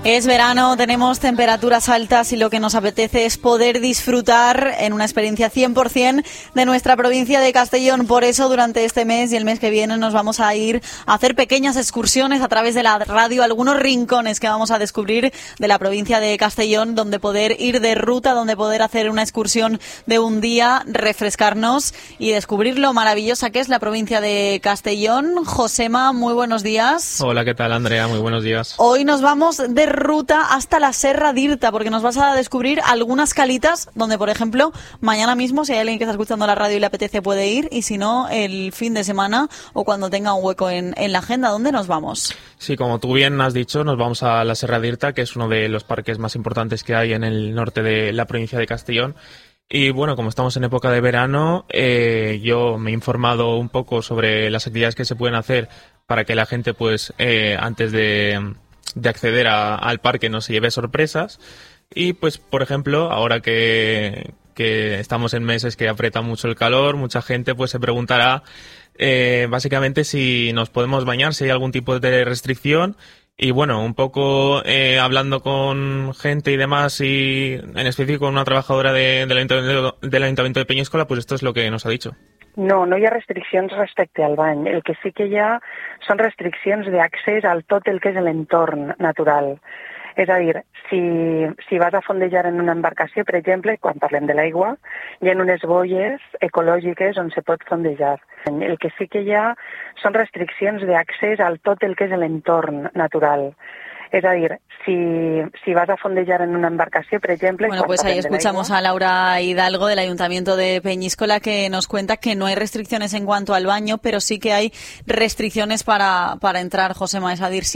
Es verano, tenemos temperaturas altas y lo que nos apetece es poder disfrutar en una experiencia 100% de nuestra provincia de Castellón. Por eso, durante este mes y el mes que viene nos vamos a ir a hacer pequeñas excursiones a través de la radio, algunos rincones que vamos a descubrir de la provincia de Castellón, donde poder ir de ruta, donde poder hacer una excursión de un día, refrescarnos y descubrir lo maravillosa que es la provincia de Castellón. Josema, muy buenos días. Hola, ¿qué tal, Andrea? Muy buenos días. Hoy nos vamos de ruta hasta la Serra d'Irta, porque nos vas a descubrir algunas calitas donde, por ejemplo, mañana mismo, si hay alguien que está escuchando la radio y le apetece, puede ir, y si no, el fin de semana o cuando tenga un hueco en la agenda. ¿Dónde nos vamos? Sí, como tú bien has dicho, nos vamos a la Serra d'Irta, que es uno de los parques más importantes que hay en el norte de la provincia de Castellón. Y bueno, como estamos en época de verano, yo me he informado un poco sobre las actividades que se pueden hacer para que la gente, pues, antes de acceder al parque no se lleve sorpresas. Y pues, por ejemplo, ahora que estamos en meses que aprieta mucho el calor, mucha gente pues se preguntará básicamente si nos podemos bañar, si hay algún tipo de restricción. Y bueno, un poco hablando con gente y demás, y en específico con una trabajadora del Ayuntamiento de Peñíscola, pues esto es lo que nos ha dicho. No hi ha restriccions respecte al bany. El que sí que hi ha són restriccions d'accés al tot el que és l'entorn natural. És a dir, si vas a fondejar en una embarcació, per exemple, quan parlem de l'aigua, hi ha unes boies ecològiques on se pot fondejar. El que sí que hi ha són restriccions d'accés al tot el que és l'entorn natural. Es decir, si vas a fondejar en una embarcación, por ejemplo... Bueno, pues ahí escuchamos a Laura Hidalgo del Ayuntamiento de Peñíscola, que nos cuenta que no hay restricciones en cuanto al baño, pero sí que hay restricciones para entrar, Josema. Es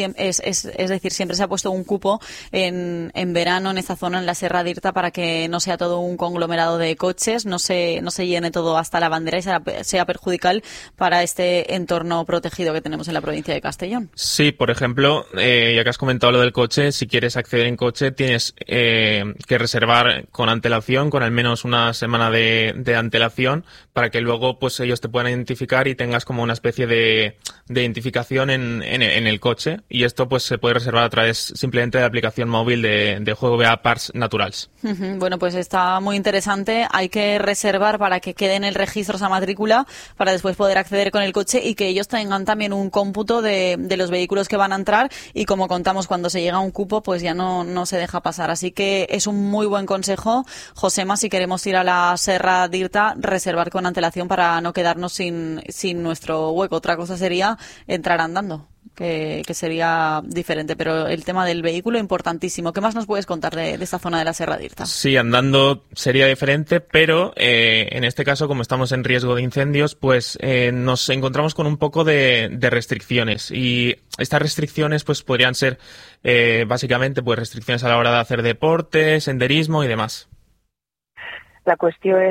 decir, siempre se ha puesto un cupo en verano en esta zona, en la Serra d'Irta, para que no sea todo un conglomerado de coches, no se llene todo hasta la bandera y sea perjudicial para este entorno protegido que tenemos en la provincia de Castellón. Sí, por ejemplo, ya que has comentado lo del coche, si quieres acceder en coche tienes que reservar con antelación, con al menos una semana de antelación, para que luego pues ellos te puedan identificar y tengas como una especie de identificación en el coche. Y esto pues se puede reservar a través simplemente de la aplicación móvil de juego BA Parcs Naturals. Bueno, pues está muy interesante. Hay que reservar para que quede en el registro esa matrícula, para después poder acceder con el coche y que ellos tengan también un cómputo de los vehículos que van a entrar, y como contamos, cuando se llega a un cupo pues ya no se deja pasar. Así que es un muy buen consejo, Josema, si queremos ir a la Serra d'Irta, reservar con antelación para no quedarnos sin nuestro hueco. Otra cosa sería entrar andando, que sería diferente, pero el tema del vehículo importantísimo. ¿Qué más nos puedes contar de esta zona de la Serra d'Irta? Sí, andando sería diferente, pero en este caso, como estamos en riesgo de incendios, pues nos encontramos con un poco de restricciones, y estas restricciones pues podrían ser básicamente pues restricciones a la hora de hacer deporte, senderismo y demás. La qüestió és